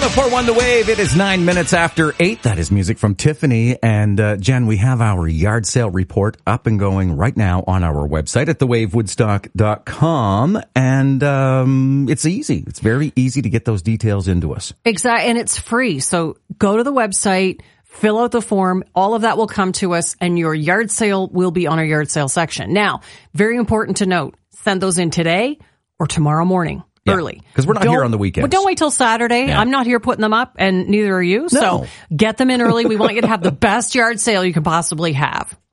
104.1 The Wave. It is 9 minutes after 8. That is music from Tiffany. And Jen, we have our yard sale report up and going right now on our website at thewavewoodstock.com. And it's easy. It's very easy to get those details into us. Exactly. And it's free. So go to the website, fill out the form. All of that will come to us, and your yard sale will be on our yard sale section. Now, very important to note, send those in today or tomorrow morning. Early. Because we're not here on the weekends. Well, don't wait till Saturday. Yeah. I'm not here putting them up, and neither are you. No. So get them in early. We want you to have the best yard sale you can possibly have.